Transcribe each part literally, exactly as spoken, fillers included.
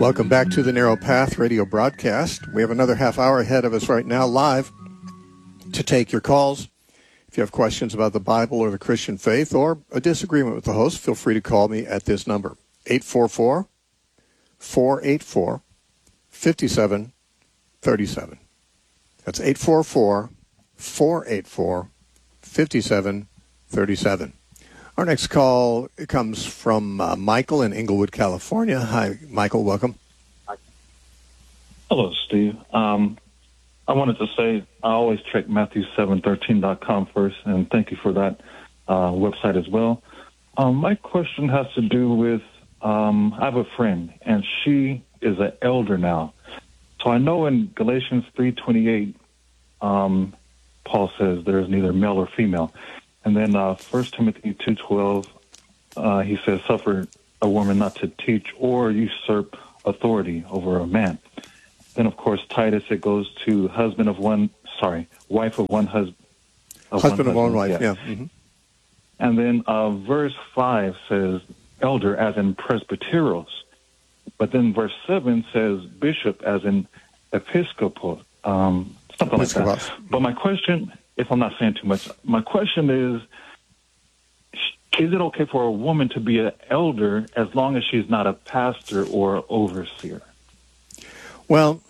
Welcome back to the Narrow Path radio broadcast. We have another half hour ahead of us right now live to take your calls. If you have questions about the Bible or the Christian faith or a disagreement with the host, feel free to call me at this number, eight four four, four eight four, five seven three seven. That's eight four four, four eight four, five seven three seven. Our next call comes from uh, Michael in Inglewood, California. Hi, Michael. Welcome. Hello, Steve. Um, I wanted to say I always check Matthew seven thirteen dot com first, and thank you for that uh, website as well. Um, my question has to do with um, I have a friend, and she is an elder now. So I know in Galatians three twenty-eight, um, Paul says there is neither male or female. And then uh, First Timothy two twelve, uh, he says, suffer a woman not to teach or usurp authority over a man. Then, of course, Titus, it goes to husband of one, sorry, wife of one husband. Husband of one wife, yeah. yeah. Mm-hmm. And then uh, verse five says elder as in presbyteros. But then verse seven says bishop as in episcopos, um, something like that. But my question, if I'm not saying too much, my question is, is it okay for a woman to be an elder as long as she's not a pastor or overseer? Well,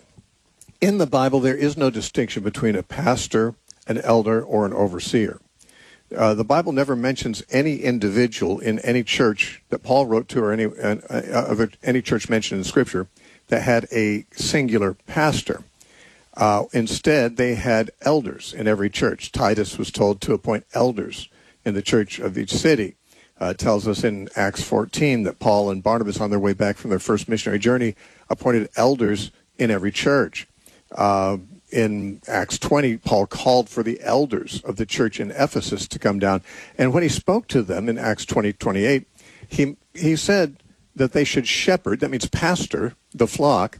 in the Bible, there is no distinction between a pastor, an elder, or an overseer. Uh, the Bible never mentions any individual in any church that Paul wrote to, or any uh, uh, any church mentioned in Scripture, that had a singular pastor. Uh, instead, they had elders in every church. Titus was told to appoint elders in the church of each city. Uh, it tells us in Acts fourteen that Paul and Barnabas, on their way back from their first missionary journey, appointed elders in every church. Uh, in Acts twenty, Paul called for the elders of the church in Ephesus to come down. And when he spoke to them in Acts twenty twenty-eight, he, he said that they should shepherd, that means pastor, the flock,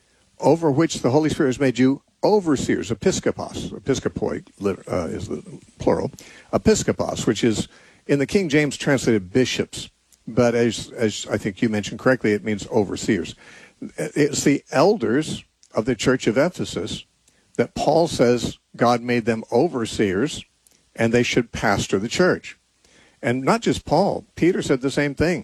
over which the Holy Spirit has made you overseers, episkopos. Episkopoi uh, is the plural. Episkopos, which is, in the King James, translated bishops. But as, as I think you mentioned correctly, it means overseers. It's the elders of the church of Ephesus that Paul says God made them overseers, and they should pastor the church. And not just Paul. Peter said the same thing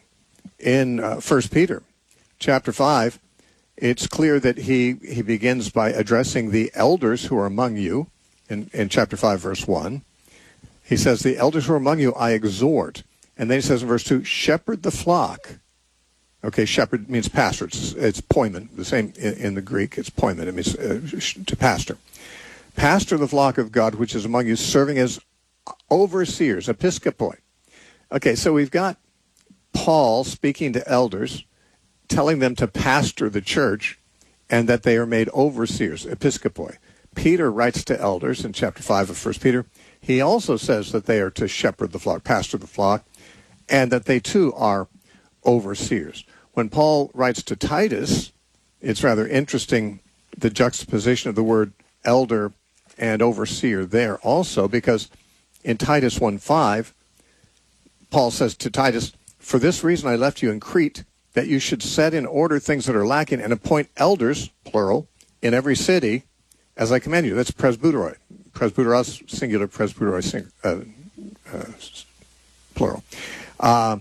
in uh, First Peter chapter five. It's clear that he, he begins by addressing the elders who are among you in, in chapter five, verse one. He says, the elders who are among you I exhort. And then he says in verse two, shepherd the flock. Okay, shepherd means pastor. It's, it's poimen, the same in, in the Greek. It's poimen. It means uh, to pastor. Pastor the flock of God, which is among you, serving as overseers, episkopoi. Okay, so we've got Paul speaking to elders, telling them to pastor the church, and that they are made overseers, episkopoi. Peter writes to elders in chapter five of First Peter. He also says that they are to shepherd the flock, pastor the flock, and that they too are overseers. When Paul writes to Titus, it's rather interesting, the juxtaposition of the word elder and overseer there also, because in Titus one five, Paul says to Titus, for this reason I left you in Crete, that you should set in order things that are lacking and appoint elders, plural, in every city, as I command you. That's presbyteroi. Presbyteros, singular, presbyteroi, sing, uh, uh, plural. Uh,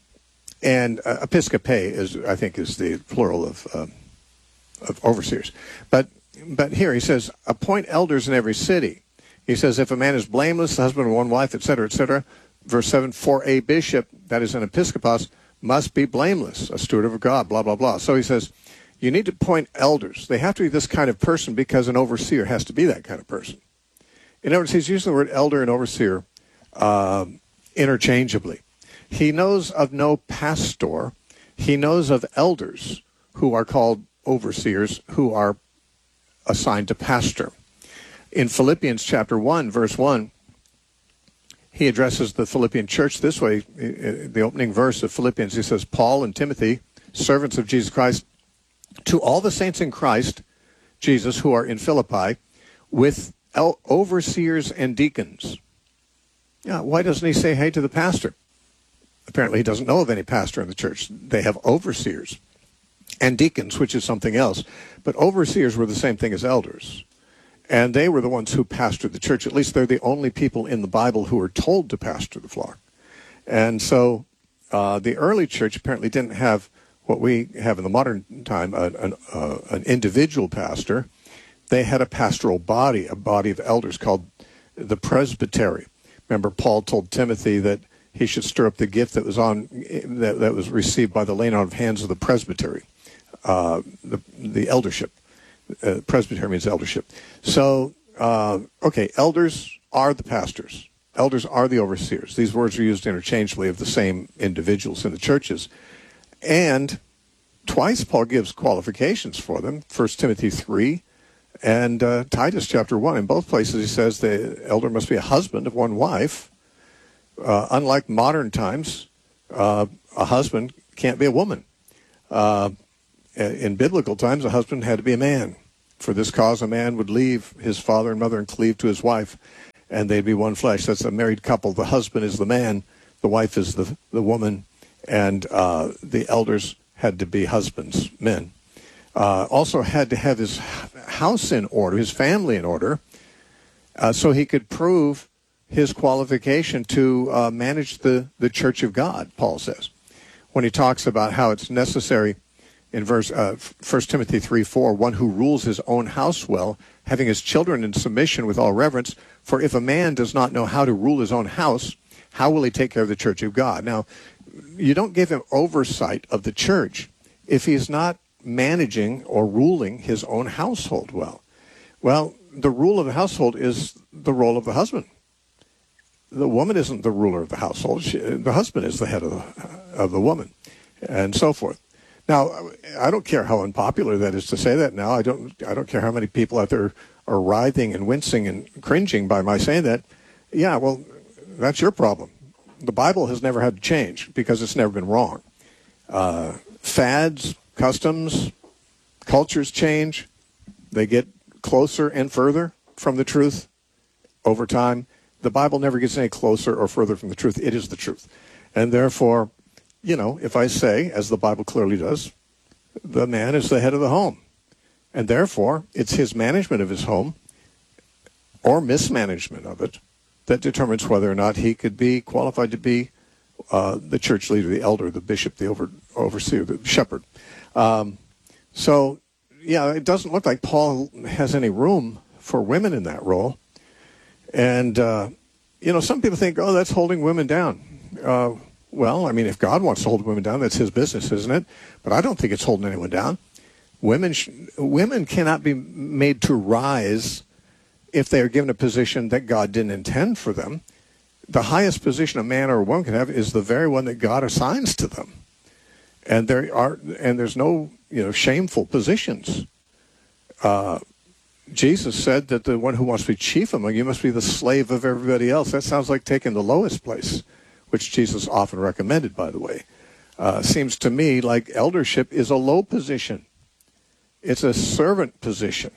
and uh, episcope is, I think, is the plural of, uh, of overseers. But but here he says, appoint elders in every city. He says, if a man is blameless, the husband of one wife, et cetera, et cetera. Verse seven, for a bishop, that is an episkopos, must be blameless, a steward of God, blah, blah, blah. So he says, you need to appoint elders. They have to be this kind of person because an overseer has to be that kind of person. In other words, he's using the word elder and overseer uh, interchangeably. He knows of no pastor. He knows of elders who are called overseers, who are assigned to pastor. In Philippians chapter one, verse one, he addresses the Philippian church this way. The opening verse of Philippians, he says, Paul and Timothy, servants of Jesus Christ, to all the saints in Christ Jesus who are in Philippi, with el- overseers and deacons. Yeah, why doesn't he say hey to the pastor? Apparently he doesn't know of any pastor in the church. They have overseers. and deacons, which is something else. But overseers were the same thing as elders. And they were the ones who pastored the church. At least they're the only people in the Bible who were told to pastor the flock. And so uh, the early church apparently didn't have what we have in the modern time, an, an, uh, an individual pastor. They had a pastoral body, a body of elders called the presbytery. Remember, Paul told Timothy that he should stir up the gift that was on that, that was received by the laying on of hands of the presbytery, uh, the, the eldership. Uh, presbytery means eldership. So, uh, okay, elders are the pastors. Elders are the overseers. These words are used interchangeably of the same individuals in the churches. And twice Paul gives qualifications for them, First Timothy three and uh, Titus chapter one. In both places he says the elder must be a husband of one wife. Uh, unlike modern times, uh, a husband can't be a woman. Uh, in biblical times, a husband had to be a man. For this cause, a man would leave his father and mother and cleave to his wife, and they'd be one flesh. That's a married couple. The husband is the man, the wife is the, the woman, and uh, the elders had to be husbands, men. Uh, also had to have his house in order, his family in order, uh, so he could prove his qualification to uh, manage the, the church of God, Paul says, when he talks about how it's necessary in verse uh, First Timothy three four, one who rules his own house well, having his children in submission with all reverence. For if a man does not know how to rule his own house, how will he take care of the church of God? Now, you don't give him oversight of the church if he's not managing or ruling his own household well. Well, the rule of the household is the role of the husband. The woman isn't the ruler of the household. She, the husband is the head of the, of the woman, and so forth. Now, I don't care how unpopular that is to say that now. I don't I don't care how many people out there are writhing and wincing and cringing by my saying that. Yeah, well, that's your problem. The Bible has never had to change because it's never been wrong. Uh, fads, customs, cultures change. They get closer and further from the truth over time. The Bible never gets any closer or further from the truth. It is the truth. And therefore, you know, if I say, as the Bible clearly does, the man is the head of the home. And therefore, it's his management of his home or mismanagement of it that determines whether or not he could be qualified to be uh, the church leader, the elder, the bishop, the over, overseer, the shepherd. Um, so, yeah, it doesn't look like Paul has any room for women in that role. And, uh, you know, some people think, oh, that's holding women down. Uh, well, I mean, if God wants to hold women down, that's his business, isn't it? But I don't think it's holding anyone down. Women sh- women cannot be made to rise if they are given a position that God didn't intend for them. The highest position a man or a woman can have is the very one that God assigns to them. And there are, and there's no, you know, shameful positions. Uh, Jesus said that the one who wants to be chief among you must be the slave of everybody else. That sounds like taking the lowest place, which Jesus often recommended, by the way. Uh, seems to me like eldership is a low position. It's a servant position.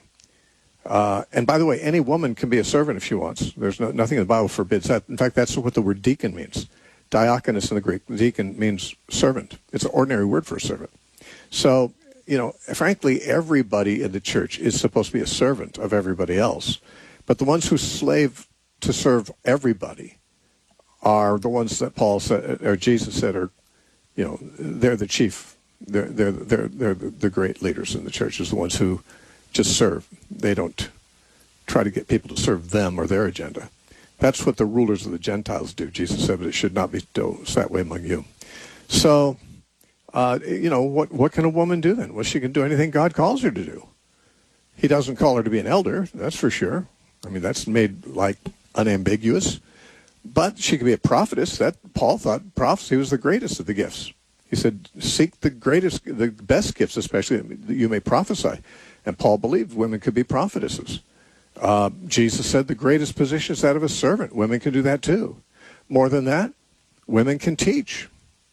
Uh, and by the way, any woman can be a servant if she wants. There's no, nothing in the Bible forbids that. In fact, that's what the word deacon means. Diakonos in the Greek. Deacon means servant. It's an ordinary word for a servant. So, you know, frankly, everybody in the church is supposed to be a servant of everybody else. But the ones who slave to serve everybody are the ones that Paul said, or Jesus said, are, you know, they're the chief. They're they're they're they're the great leaders in the church. Is the ones who just serve. They don't try to get people to serve them or their agenda. That's what the rulers of the Gentiles do. Jesus said, but it should not be that way among you. So, uh, you know, what what can a woman do then? Well, she can do anything God calls her to do. He doesn't call her to be an elder, that's for sure. I mean, that's made like unambiguous. But she could be a prophetess. That Paul thought prophecy was the greatest of the gifts. He said, seek the greatest, the best gifts, especially that you may prophesy. And Paul believed women could be prophetesses. Uh, Jesus said the greatest position is that of a servant. Women can do that too. More than that, women can teach.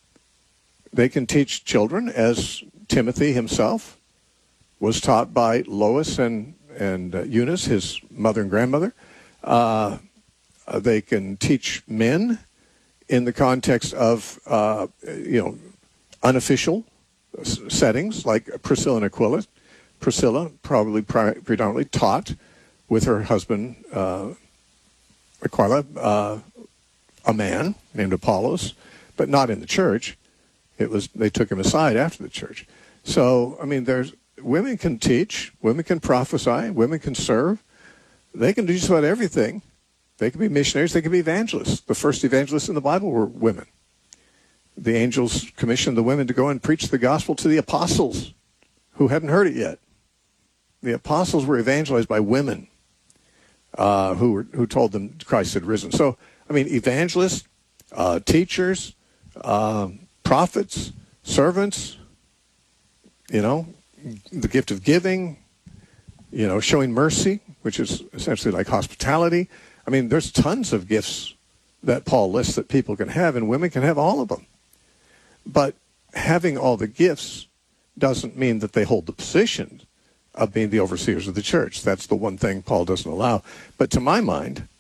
They can teach children, as Timothy himself was taught by Lois and, and uh, Eunice, his mother and grandmother. Uh, uh, they can teach men in the context of, uh, you know, unofficial s- settings like Priscilla and Aquila. Priscilla probably pre- predominantly taught with her husband, uh, Aquila, uh, a man named Apollos, but not in the church. It was they took him aside after the church. So, I mean, there's women can teach, women can prophesy, women can serve. They can do just about everything. They can be missionaries, they can be evangelists. The first evangelists in the Bible were women. The angels commissioned the women to go and preach the gospel to the apostles who hadn't heard it yet. The apostles were evangelized by women uh, who were, who told them Christ had risen. So, I mean, evangelists, uh, teachers, uh, prophets, servants, you know, the gift of giving, you know, showing mercy, which is essentially like hospitality. I mean, there's tons of gifts that Paul lists that people can have, and women can have all of them. But having all the gifts doesn't mean that they hold the position of being the overseers of the church. That's the one thing Paul doesn't allow. But to my mind,